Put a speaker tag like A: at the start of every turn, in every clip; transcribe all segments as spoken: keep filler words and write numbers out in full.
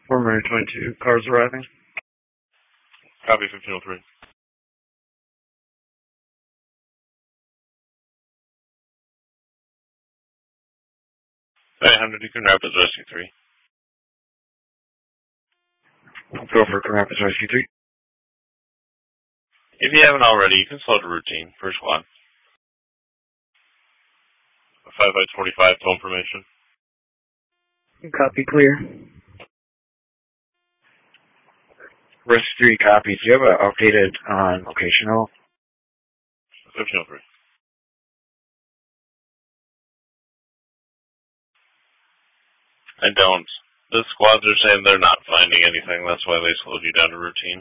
A: Former twenty-two, cars arriving.
B: Copy fifteen oh three. eight hundred, you can Rapids Rescue three.
A: Go for Rapids Rescue three.
B: If you haven't already, you can slow to routine. First squad. five by forty-five, tone formation.
A: Copy, clear. Rescue three, copy. Do you have an updated on location at all?
B: fifteen oh three. I don't. The squads are saying they're not finding anything. That's why they slowed you down to routine.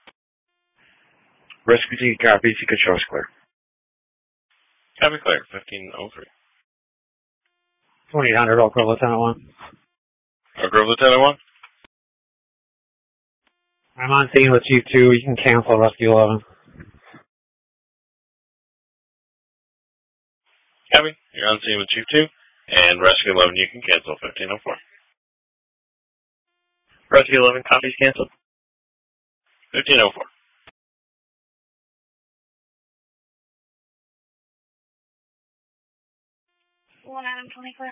A: Rescue three, copy. You can show us clear.
B: Copy, clear. fifteen oh three.
C: twenty-eight hundred, Oak Grove, Lieutenant one.
B: Oak Grove, Lieutenant one.
C: I'm on scene with Chief two. You can cancel Rescue eleven.
B: Copy. You're on scene with Chief two. And Rescue eleven, you can cancel fifteen oh four.
A: Rescue eleven, copies canceled.
B: fifteen oh four.
D: one Adam twenty clear.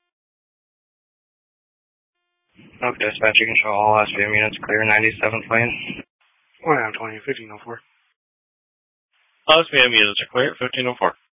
A: Okay, dispatch, you can show all S B M units clear, ninety-seven plane. one Adam twenty, fifteen oh four.
B: All S B M units are clear, fifteen oh four.